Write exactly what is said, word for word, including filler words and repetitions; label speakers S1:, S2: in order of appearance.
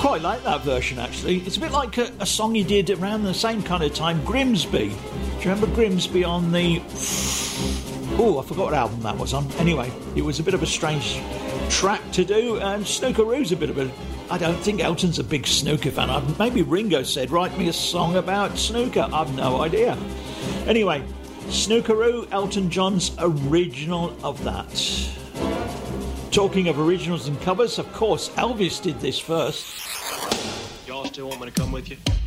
S1: quite like that version, actually. It's a bit like a, a song he did around the same kind of time, Grimsby. Do you remember Grimsby on the... Oh, I forgot what album that was on. Anyway, it was a bit of a strange track to do, and Snookeroo's a bit of a... I don't think Elton's a big snooker fan. I, maybe Ringo said, write me a song about snooker. I've no idea. Anyway, Snookeroo, Elton John's original of that. Talking of originals and covers, of course, Elvis did this first.
S2: Y'all still want me to come with you?